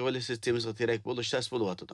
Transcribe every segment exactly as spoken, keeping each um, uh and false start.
yig'ilish sistemasiga terak bo'lish tas bo'lyotidi.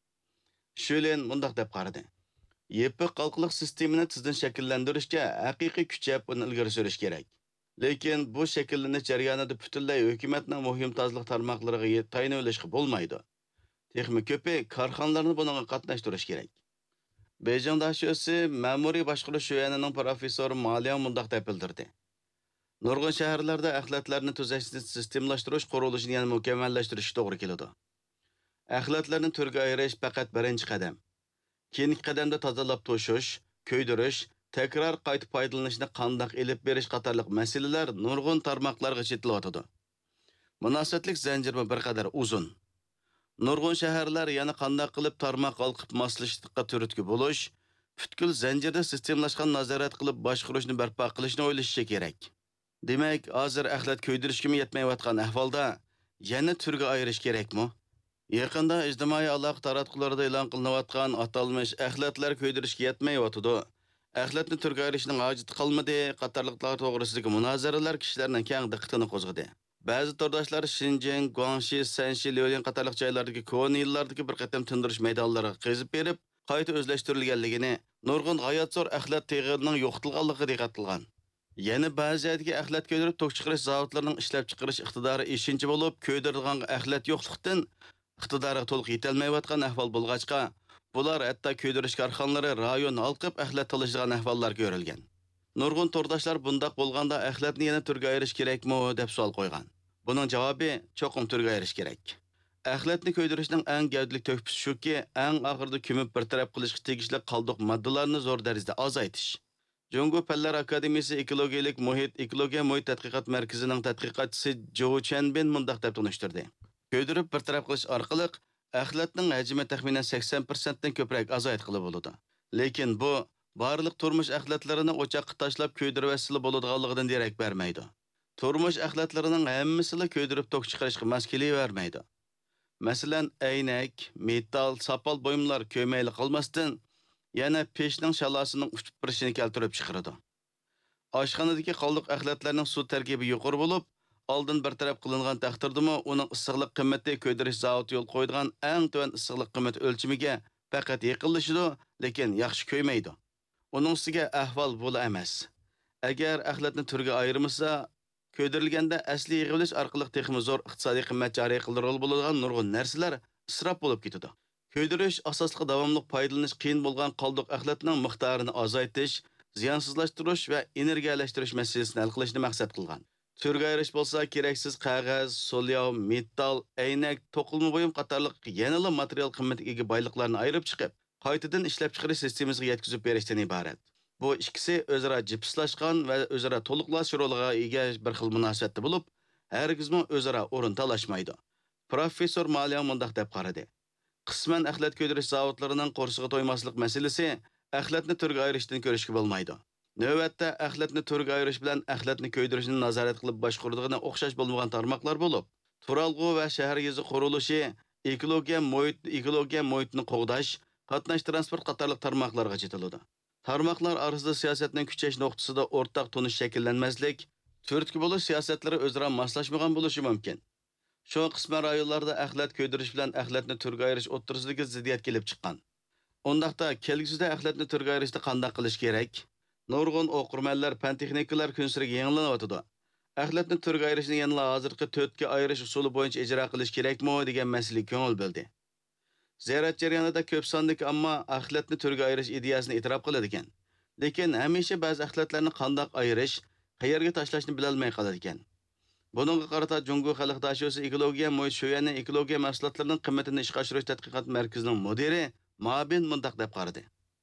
Shulen mundaq deb qaradi. Yepiq qalqiliq sistemini tizdan shakllantirishga haqiqiy kuchab uni ilgari surish kerak. Lekin bu shakllanish jarayonida butunlay hukumatning muhim tozliq tarmoqlariga tayinib olishga bo'lmaydi. Texmi ko'pi korxonalarni bunga qatnashtirish kerak. Beijing dahshosi ma'muriy boshqarish shuyanining professori Malian mundaq deb bildirdi. Nurg'un shaharlarda axlatlarni tuzashni sistemlashtirish qurilishini yana mukammallashtirish to'g'ri keladi. Axlatlarni turga ayirish faqat birinchi qadam. Keyingi qadamda tozalab to'shish, ko'ydirish, takrar qayta foydalanishni qandoq elib berish qatorliq masalalar nurg'un tarmoqlarga chetilyotidi. Munosabatlik zanjiri bir qadar uzun. Nurg'un shaharlar yana qandoq qilib tarmoq olqib moslashishga turtki bo'lish, butkul zanjirda sistemlashgan nazorat qilib boshqarishni barpo qilishni o'ylashi kerak. Demak, hozir axlat ko'ydirishga yetmayotgan ahvolda yana turga ayirish kerakmi? Yaqinda ijtimoiy aloqa taratqularida e'lon qilinayotgan atalmish axlatlar ko'ydirishga yetmayotidi. Axlatni turga ayirishning hojati qolmadi qatorliqlar to'g'risidagi munozaralar kishilarning keng diqqatini qo'zg'adi. Ba'zi turdashlar Xinjiang, Guangxi, Shanxi, Liulian qatorliq joylardagi ko'ni yillardagi bir qatam tindirish maydonlariga qezib berib, qayta o'zlashtirilganligini, nurg'un g'oyatzo'r axlat teg'irining yo'qotilganligiga diqqat qilgan. Yana ba'zi joydagi axlat ko'ydirib to'q chiqarish zavodlarining ishlab chiqarish iqtidori eshinchi bo'lib, ko'ydirilgan axlat yo'qlikdan iqtidoriga to'liq yetolmayotgan ahvol bo'lg'achqa, bular hatto ko'ydirish korxonalari rayon halqib axlat talashgan ahvollar ko'rilgan. Nurg'un turdashlar bundaq bo'lganda axlatni yana turga ayirish kerakmi deb savol qo'ygan. Buning javobi cho'qim turga ayirish kerak. Axlatni ko'ydirishning eng gavdali to'pisi shuki, eng oxirida ko'mib bir taraf qilishga tegishli qoldiq moddalarni zo'r darajada azaytish. Jungo Fanlar Akademiyasi Ekologiyalik muhit ekologiya muhit tadqiqot markazining tadqiqotchisi Zhou Chenbin mundaq deb tunishtirdi. Ko'ydirib bir taraf qilish orqali axlatning hajmi taxminan sakson foiz dan ko'proq azaytqili bo'ladi. Lekin bu barliq turmush axlatlarini o'choqqa tashlab ko'ydirib asli bo'ladiganligidan derak bermaydi. Turmush axlatlarining hammasini ko'ydirib to'q chiqarishga mos kelavermaydi. Masalan, aynak, metall, sopol buyumlar ko'mayli qolmasdan yana pechning shalosining uchib birishini keltirib chiqaradi. Oshxonadagi qoldiq axlatlarning suv tarkibi yuqori bo'lib, oldin bir taraf qilingan taqdirdimi, uning issiqlik qiymati ko'ydirish zavodi yo'l qo'ydigan eng tuvan issiqlik qiymati o'lchimiga faqat yaqinlashadi, lekin yaxshi ko'ymaydi. Uning ustiga ahvol bo'la emas. Agar axlatni turga ayirmasa, ko'ydirilganda asli yig'ilish orqali texmi zo'r iqtisodiy qiymat joriy qildirilib bo'ladigan nurg'un narsalar isrof bo'lib ketadi. Ko'ydirish asosli davomli foydalanish qiyin bo'lgan qoldiq axlatning miqdorini azaytish, ziyonsizlashtirish va energiyalashtirish masalasini hal qilishni maqsad qilgan. Turga ayirish bo'lsa, keraksiz qog'oz, solyav, metall, aynak, to'qilma buyum qatorliq yanada material qimmatiga ega boyliqlarni ayirib chiqib, qaytadan ishlab chiqarish sistemasiga yetkazib berishdan iborat. Bu ikkisi o'zaro jipslashgan va o'zaro to'liqlash roliga ega bir xil munosabatda bo'lib, hargizmi o'zaro o'rin talashmaydi. Professor Malian mundaq deb qaradi. Qisman axlat ko'ydirish zavodlarining qo'rsig'i to'ymaslik masalasi axlatni turga ayirishdan ko'rishga bo'lmaydi. Navbatda axlatni turga ayirish bilan axlatni ko'ydirishni nazorat qilib boshqaradigan o'xshash bo'lmagan tarmoqlar bo'lib, turalg'u va shahar yezi qurilishi, ekologiya muhit, ekologiya muhitni qo'g'dash, qatnash transport qatorliq tarmoqlarga chetiladi. Tarmoqlar orasida siyosatning kuchayish nuqtasida o'rtaq tunish shakllanmaslik, turtki bo'lish siyosatlari o'zaro moslashmagan bo'lishi mumkin. Shu qisman rayonlarda axlat ko'ydirish bilan axlatni turga ayirish o'rtasidagi ziddiyat kelib chiqqan. Undaqda kelgusida axlatni turga ayirishni qanday qilish kerak? Nurg'un o'qirmanlar, fan texnikalar kunsiriga yangilanayotdi. Axlatni turga ayirishni yana hozirgi to'rtga ayirish usuli bo'yicha ijro qilish kerakmi degan masalaga ko'ngil bildi. Ziyorat jarayonida ko'p sonlik ammo axlatni turga ayirish ideyasini e'tirof qiladi ekan. Lekin hamisha ba'zi axlatlarni qanday ayirish, qayerga tashlashni bilolmay qoladi ekan. Buningga qarata Jungo xalq dashosi ekologiya muhit sho'yani ekologiya mahsulotlarining qimmatini ishga oshirish tadqiqot markazining mudiri Mabin mundaq deb qaradi.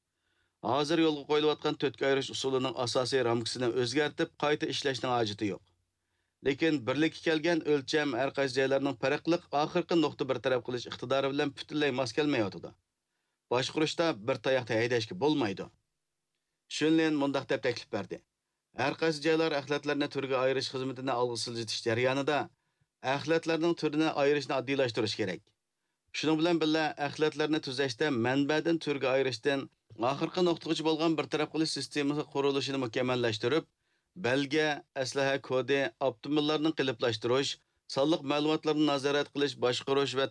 Hozir yo'lga qo'yilayotgan to'rtga ayirish usulining asosiy ramkasini o'zgartirib, qayta ishlashning hojati yo'q. Lekin birlikka kelgan o'lcham har qaysi joylarning farqli oxirgi nuqta bir taraf qilish iqtidori bilan butunlay mos kelmayotdi. Boshqarishda bir tayoqda haydashga bo'lmaydi. Shundan mundaq deb taklif berdi. Har qaysi joylar axlatlarni turga ayirish xizmatini olg'a siljitish jarayonida axlatlarning turini ayirishni oddiylashtirish kerak. Shuning bilan birga axlatlarni tuzashda manbadan turga ayirishdan oxirgi nuqtagacha bo'lgan bir taraf qilish sistemasi qurilishini mukammallashtirib, belga, aslaha kodi, optimillarni qiliblashtirish, sonliq ma'lumotlarni nazorat qilish, boshqarish va